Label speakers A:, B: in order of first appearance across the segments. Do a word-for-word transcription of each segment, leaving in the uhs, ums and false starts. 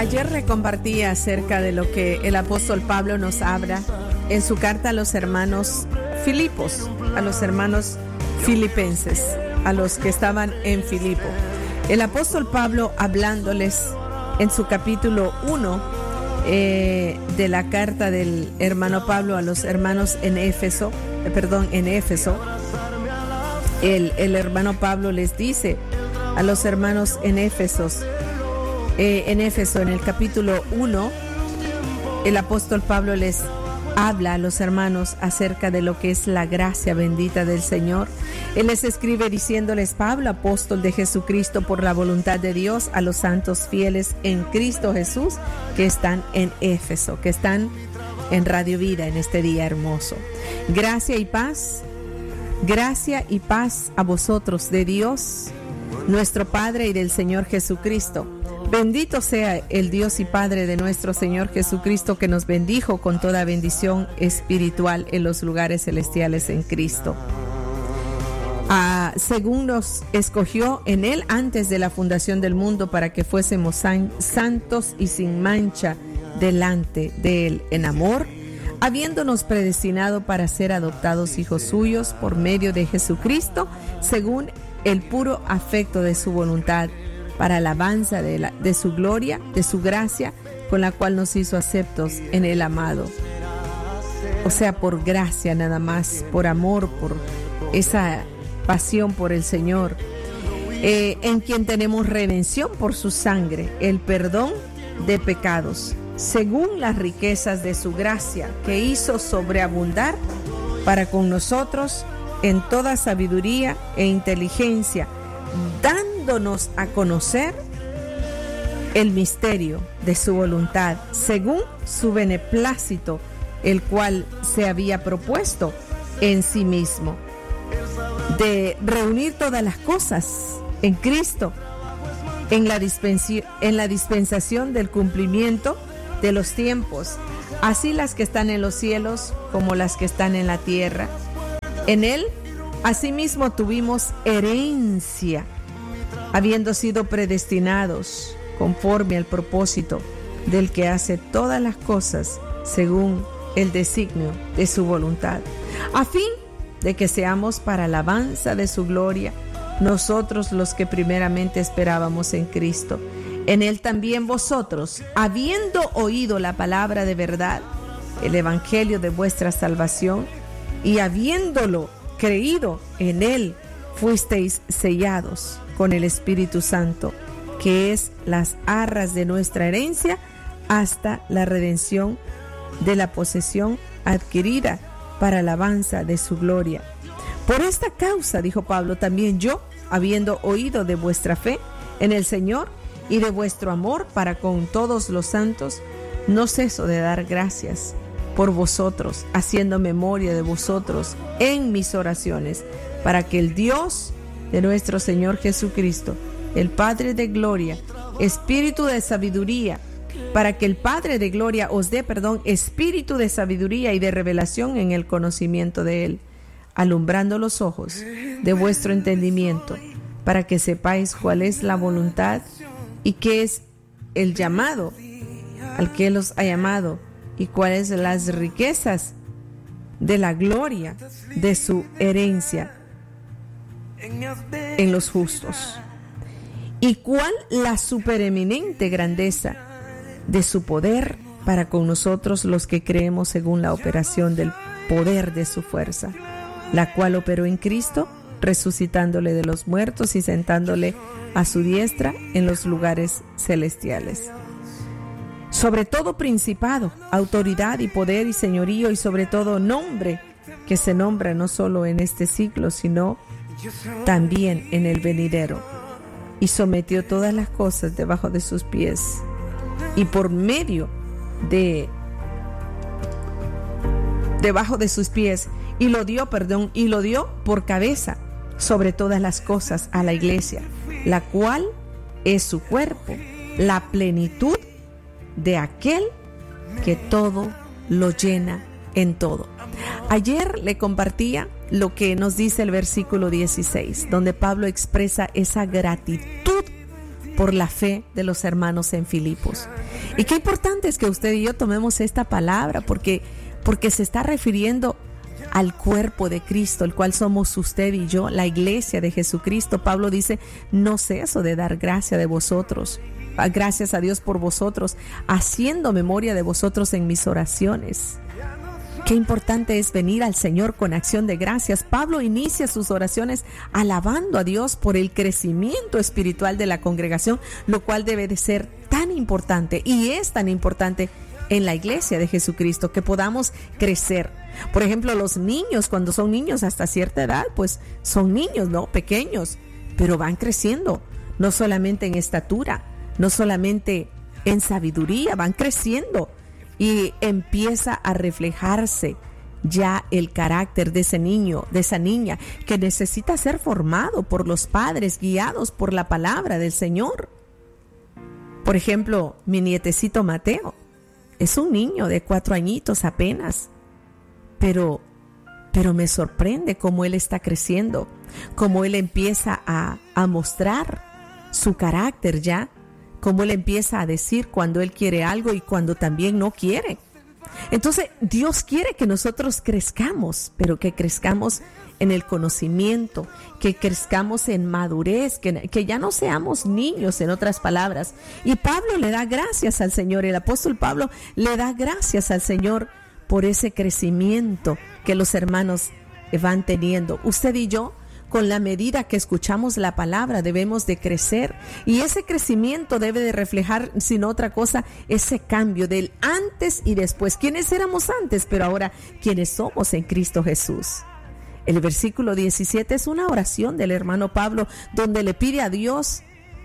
A: Ayer le compartí acerca de lo que el apóstol Pablo nos habla en su carta a los hermanos Filipos, a los hermanos filipenses, a los que estaban en Filipo. El apóstol Pablo hablándoles en su capítulo uno eh, de la carta del hermano Pablo a los hermanos en Éfeso, eh, perdón, en Éfeso, el, el hermano Pablo les dice a los hermanos en Éfesos, eh, en Éfeso, en el capítulo uno, el apóstol Pablo les habla a los hermanos acerca de lo que es la gracia bendita del Señor. Él les escribe diciéndoles: Pablo, apóstol de Jesucristo por la voluntad de Dios, a los santos fieles en Cristo Jesús que están en Éfeso, que están en Radio Vida en este día hermoso. Gracia y paz, gracia y paz a vosotros de Dios, nuestro Padre, y del Señor Jesucristo. Bendito sea el Dios y Padre de nuestro Señor Jesucristo, que nos bendijo con toda bendición espiritual en los lugares celestiales en Cristo. Ah, según nos escogió en Él antes de la fundación del mundo, para que fuésemos san, santos y sin mancha delante de Él en amor, habiéndonos predestinado para ser adoptados hijos suyos por medio de Jesucristo, según el puro afecto de su voluntad, para alabanza de, la, de su gloria, de su gracia, con la cual nos hizo aceptos en el amado. O sea, por gracia nada más, por amor, por esa pasión por el Señor, eh, en quien tenemos redención por su sangre, el perdón de pecados, según las riquezas de su gracia, que hizo sobreabundar para con nosotros en toda sabiduría e inteligencia, dándonos a conocer el misterio de su voluntad, según su beneplácito, el cual se había propuesto en sí mismo, de reunir todas las cosas en Cristo, en la dispensi- en la dispensación del cumplimiento de los tiempos, así las que están en los cielos como las que están en la tierra. En Él asimismo tuvimos herencia, habiendo sido predestinados conforme al propósito del que hace todas las cosas según el designio de su voluntad, a fin de que seamos para alabanza de su gloria, nosotros los que primeramente esperábamos en Cristo. En Él también vosotros, habiendo oído la palabra de verdad, el evangelio de vuestra salvación, y habiéndolo creído en Él, fuisteis sellados con el Espíritu Santo, que es las arras de nuestra herencia, hasta la redención de la posesión adquirida para alabanza de su gloria. Por esta causa, dijo Pablo, también yo, habiendo oído de vuestra fe en el Señor y de vuestro amor para con todos los santos, no ceso de dar gracias por vosotros, haciendo memoria de vosotros en mis oraciones, para que el Dios de nuestro Señor Jesucristo, el Padre de gloria, espíritu de sabiduría, para que el Padre de gloria os dé, perdón, espíritu de sabiduría y de revelación en el conocimiento de Él, alumbrando los ojos de vuestro entendimiento, para que sepáis cuál es la voluntad y qué es el llamado al que Él os ha llamado, y cuáles las riquezas de la gloria de su herencia en los justos, y cuál la supereminente grandeza de su poder para con nosotros los que creemos, según la operación del poder de su fuerza, la cual operó en Cristo, resucitándole de los muertos y sentándole a su diestra en los lugares celestiales, sobre todo principado, autoridad y poder y señorío, y sobre todo nombre que se nombra no solo en este siglo, sino también en el venidero, y sometió todas las cosas debajo de sus pies, y por medio de debajo de sus pies, y lo dio, perdón, y lo dio por cabeza sobre todas las cosas a la iglesia, la cual es su cuerpo, la plenitud de aquel que todo lo llena en todo. Ayer le compartía lo que nos dice el versículo dieciséis, donde Pablo expresa esa gratitud por la fe de los hermanos en Filipos. Y qué importante es que usted y yo tomemos esta palabra, porque, porque se está refiriendo al cuerpo de Cristo, el cual somos usted y yo, la iglesia de Jesucristo. Pablo dice: no ceso de dar gracia de vosotros, gracias a Dios por vosotros, haciendo memoria de vosotros en mis oraciones. Qué importante es venir al Señor con acción de gracias. Pablo inicia sus oraciones alabando a Dios por el crecimiento espiritual de la congregación, lo cual debe de ser tan importante y es tan importante en la iglesia de Jesucristo, que podamos crecer. Por ejemplo, los niños, cuando son niños hasta cierta edad, pues son niños, ¿no? Pequeños, pero van creciendo, no solamente en estatura, no solamente en sabiduría, van creciendo. Y empieza a reflejarse ya el carácter de ese niño, de esa niña, que necesita ser formado por los padres, guiados por la palabra del Señor. Por ejemplo, mi nietecito Mateo es un niño de cuatro añitos apenas, pero, pero me sorprende cómo él está creciendo, cómo él empieza a, a mostrar su carácter ya, cómo él empieza a decir cuando él quiere algo y cuando también no quiere. Entonces, Dios quiere que nosotros crezcamos, pero que crezcamos en el conocimiento, que crezcamos en madurez, que, que ya no seamos niños, en otras palabras. Y Pablo le da gracias al Señor, el apóstol Pablo le da gracias al Señor por ese crecimiento que los hermanos van teniendo. Usted y yo, con la medida que escuchamos la palabra, debemos de crecer, y ese crecimiento debe de reflejar, sin otra cosa, ese cambio del antes y después. ¿Quiénes éramos antes? Pero ahora, ¿quiénes somos en Cristo Jesús? El versículo diecisiete es una oración del hermano Pablo, donde le pide a Dios,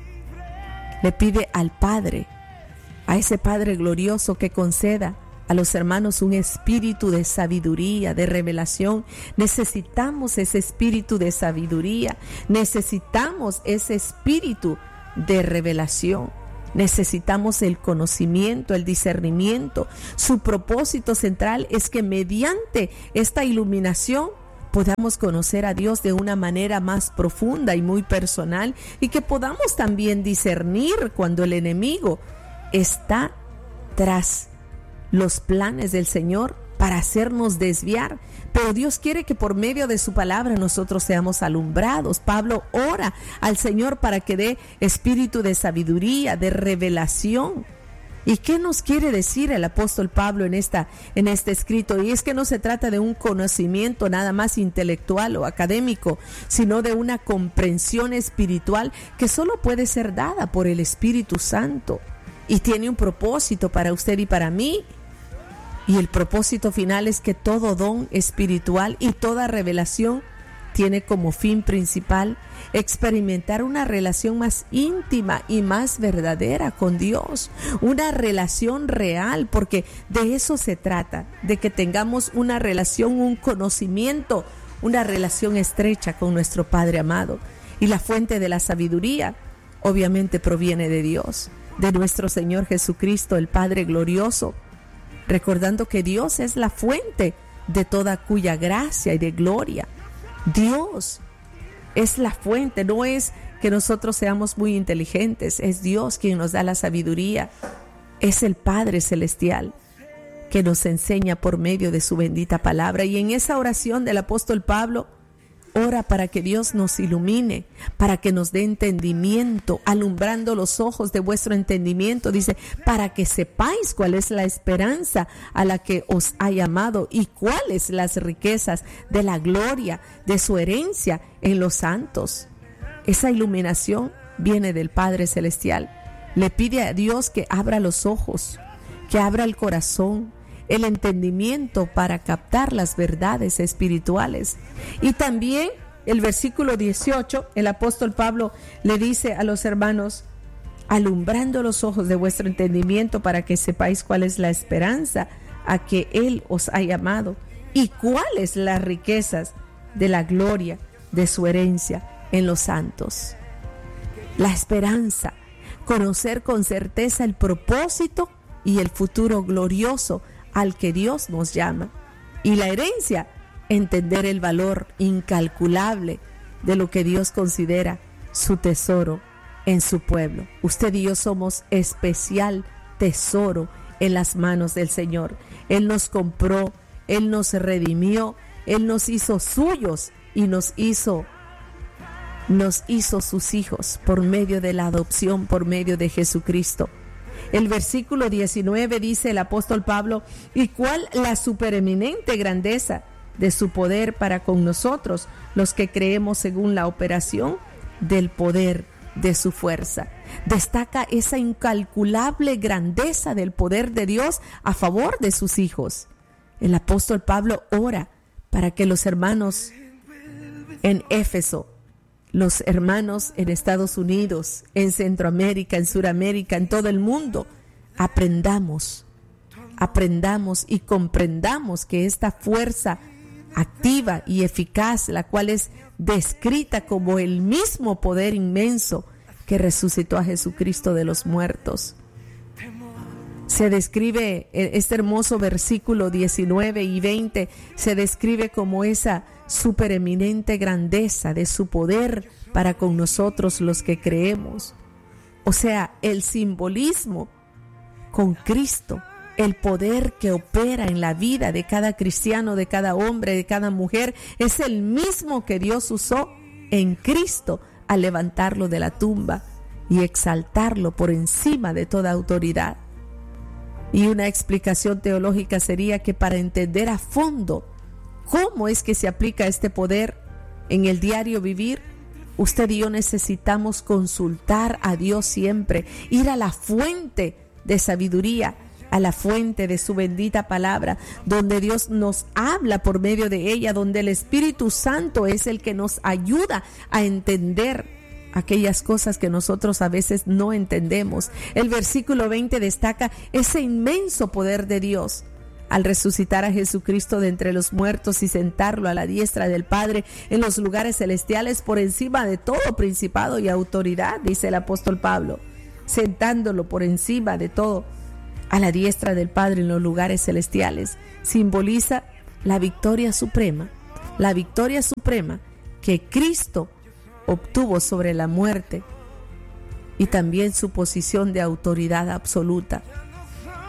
A: le pide al Padre, a ese Padre glorioso, que conceda a los hermanos un espíritu de sabiduría, de revelación. Necesitamos ese espíritu de sabiduría, necesitamos ese espíritu de revelación, necesitamos el conocimiento, el discernimiento. Su propósito central es que mediante esta iluminación podamos conocer a Dios de una manera más profunda y muy personal, y que podamos también discernir cuando el enemigo está tras los planes del Señor para hacernos desviar. Pero Dios quiere que por medio de su palabra nosotros seamos alumbrados. Pablo ora al Señor para que dé espíritu de sabiduría, de revelación. ¿Y qué nos quiere decir el apóstol Pablo en, esta, en este escrito? Y es que no se trata de un conocimiento nada más intelectual o académico, sino de una comprensión espiritual que solo puede ser dada por el Espíritu Santo. Y tiene un propósito para usted y para mí. Y el propósito final es que todo don espiritual y toda revelación tiene como fin principal experimentar una relación más íntima y más verdadera con Dios, una relación real, porque de eso se trata, de que tengamos una relación, un conocimiento, una relación estrecha con nuestro Padre amado. Y la fuente de la sabiduría obviamente proviene de Dios, de nuestro Señor Jesucristo, el Padre glorioso, recordando que Dios es la fuente de toda cuya gracia y de gloria. Dios es la fuente, no es que nosotros seamos muy inteligentes, es Dios quien nos da la sabiduría, es el Padre celestial que nos enseña por medio de su bendita palabra. Y en esa oración del apóstol Pablo, ora para que Dios nos ilumine, para que nos dé entendimiento, alumbrando los ojos de vuestro entendimiento, dice, para que sepáis cuál es la esperanza a la que os ha llamado y cuáles las riquezas de la gloria de su herencia en los santos. Esa iluminación viene del Padre Celestial. Le pide a Dios que abra los ojos, que abra el corazón, el entendimiento para captar las verdades espirituales. Y también el versículo dieciocho, el apóstol Pablo le dice a los hermanos, alumbrando los ojos de vuestro entendimiento para que sepáis cuál es la esperanza a que Él os ha llamado y cuáles las riquezas de la gloria de su herencia en los santos. La esperanza, conocer con certeza el propósito y el futuro glorioso al que Dios nos llama. Y la herencia, entender el valor incalculable de lo que Dios considera su tesoro en su pueblo. Usted y yo somos especial tesoro en las manos del Señor. Él nos compró, Él nos redimió, Él nos hizo suyos y nos hizo, nos hizo sus hijos por medio de la adopción, por medio de Jesucristo. El versículo diecinueve dice el apóstol Pablo: ¿y cuál la supereminente grandeza de su poder para con nosotros, los que creemos según la operación del poder de su fuerza? Destaca esa incalculable grandeza del poder de Dios a favor de sus hijos. El apóstol Pablo ora para que los hermanos en Éfeso, los hermanos en Estados Unidos, en Centroamérica, en Suramérica, en todo el mundo, aprendamos, aprendamos y comprendamos que esta fuerza activa y eficaz, la cual es descrita como el mismo poder inmenso que resucitó a Jesucristo de los muertos. Se describe, este hermoso versículo diecinueve y veinte, se describe como esa supereminente grandeza de su poder para con nosotros los que creemos. O sea, el simbolismo con Cristo, el poder que opera en la vida de cada cristiano, de cada hombre, de cada mujer, es el mismo que Dios usó en Cristo al levantarlo de la tumba y exaltarlo por encima de toda autoridad. Y una explicación teológica sería que para entender a fondo cómo es que se aplica este poder en el diario vivir, usted y yo necesitamos consultar a Dios siempre, ir a la fuente de sabiduría, a la fuente de su bendita palabra, donde Dios nos habla por medio de ella, donde el Espíritu Santo es el que nos ayuda a entender aquellas cosas que nosotros a veces no entendemos. El versículo veinte destaca ese inmenso poder de Dios al resucitar a Jesucristo de entre los muertos y sentarlo a la diestra del Padre en los lugares celestiales por encima de todo principado y autoridad, dice el apóstol Pablo, sentándolo por encima de todo a la diestra del Padre en los lugares celestiales. Simboliza la victoria suprema, la victoria suprema que Cristo obtuvo sobre la muerte y también su posición de autoridad absoluta.